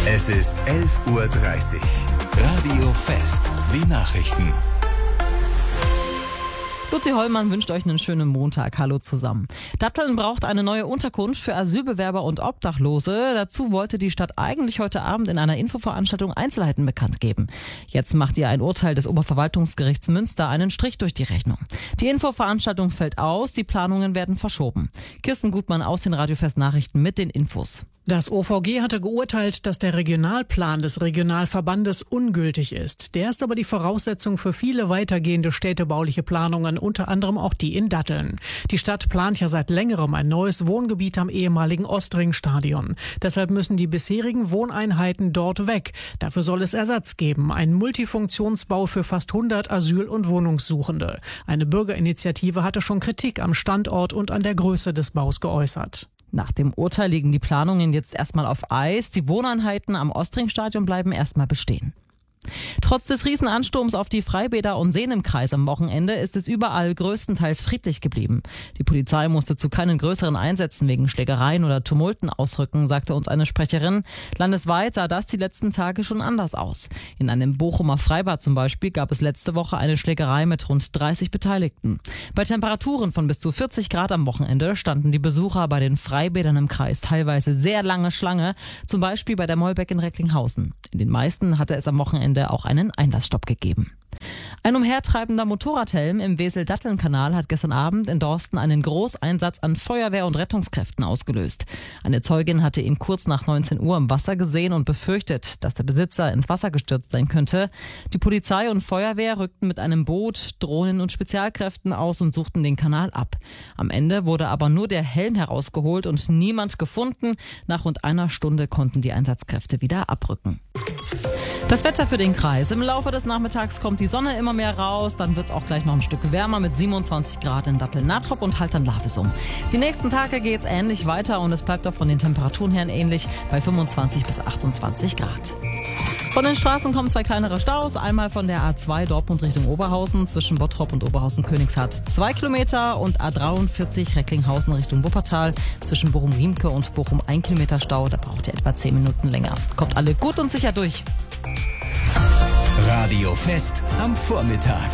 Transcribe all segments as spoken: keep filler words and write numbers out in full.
Es ist elf Uhr dreißig. Radio Fest. Die Nachrichten. Luzi Hollmann wünscht euch einen schönen Montag. Hallo zusammen. Datteln braucht eine neue Unterkunft für Asylbewerber und Obdachlose. Dazu wollte die Stadt eigentlich heute Abend in einer Infoveranstaltung Einzelheiten bekannt geben. Jetzt macht ihr ein Urteil des Oberverwaltungsgerichts Münster einen Strich durch die Rechnung. Die Infoveranstaltung fällt aus, die Planungen werden verschoben. Kirsten Gutmann aus den Radio Fest Nachrichten mit den Infos. Das O V G hatte geurteilt, dass der Regionalplan des Regionalverbandes ungültig ist. Der ist aber die Voraussetzung für viele weitergehende städtebauliche Planungen, unter anderem auch die in Datteln. Die Stadt plant ja seit längerem ein neues Wohngebiet am ehemaligen Ostring-Stadion. Deshalb müssen die bisherigen Wohneinheiten dort weg. Dafür soll es Ersatz geben, ein Multifunktionsbau für fast hundert Asyl- und Wohnungssuchende. Eine Bürgerinitiative hatte schon Kritik am Standort und an der Größe des Baus geäußert. Nach dem Urteil liegen die Planungen jetzt erstmal auf Eis. Die Wohneinheiten am Ostring-Stadion bleiben erstmal bestehen. Trotz des Riesenansturms auf die Freibäder und Seen im Kreis am Wochenende ist es überall größtenteils friedlich geblieben. Die Polizei musste zu keinen größeren Einsätzen wegen Schlägereien oder Tumulten ausrücken, sagte uns eine Sprecherin. Landesweit sah das die letzten Tage schon anders aus. In einem Bochumer Freibad zum Beispiel gab es letzte Woche eine Schlägerei mit rund dreißig Beteiligten. Bei Temperaturen von bis zu vierzig Grad am Wochenende standen die Besucher bei den Freibädern im Kreis teilweise sehr lange Schlange, zum Beispiel bei der Mollbeck in Recklinghausen. In den meisten hatte es am Wochenende auch einen Einlassstopp gegeben. Ein umhertreibender Motorradhelm im Wesel-Datteln-Kanal hat gestern Abend in Dorsten einen Großeinsatz an Feuerwehr- und Rettungskräften ausgelöst. Eine Zeugin hatte ihn kurz nach neunzehn Uhr im Wasser gesehen und befürchtet, dass der Besitzer ins Wasser gestürzt sein könnte. Die Polizei und Feuerwehr rückten mit einem Boot, Drohnen und Spezialkräften aus und suchten den Kanal ab. Am Ende wurde aber nur der Helm herausgeholt und niemand gefunden. Nach rund einer Stunde konnten die Einsatzkräfte wieder abrücken. Das Wetter für den Kreis. Im Laufe des Nachmittags kommt die Sonne immer mehr raus. Dann wird es auch gleich noch ein Stück wärmer mit siebenundzwanzig Grad in Datteln-Natrop und Haltern-Lavesum. Die nächsten Tage geht es ähnlich weiter und es bleibt auch von den Temperaturen her ähnlich bei fünfundzwanzig bis achtundzwanzig Grad. Von den Straßen kommen zwei kleinere Staus. Einmal von der A zwei Dortmund Richtung Oberhausen zwischen Bottrop und Oberhausen-Königshardt zwei Kilometer und A dreiundvierzig Recklinghausen Richtung Wuppertal zwischen Bochum-Riemke und Bochum ein Kilometer Stau. Da braucht ihr etwa zehn Minuten länger. Kommt alle gut und sicher durch. Radio Fest am Vormittag.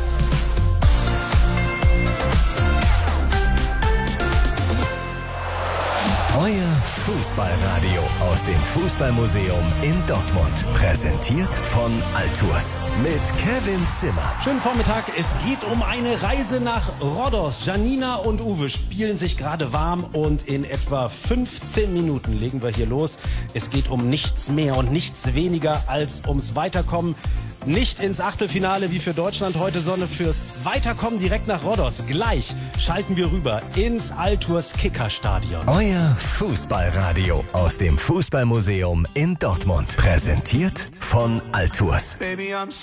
Euer Fußballradio aus dem Fußballmuseum in Dortmund. Präsentiert von Altours mit Kevin Zimmer. Schönen Vormittag. Es geht um eine Reise nach Rhodos. Janina und Uwe spielen sich gerade warm und in etwa fünfzehn Minuten legen wir hier los. Es geht um nichts mehr und nichts weniger als ums Weiterkommen. Nicht ins Achtelfinale wie für Deutschland heute, sondern fürs Weiterkommen direkt nach Rhodos. Gleich schalten wir rüber ins Altours Kickerstadion. Euer Fußballradio aus dem Fußballmuseum in Dortmund. Präsentiert von Altours.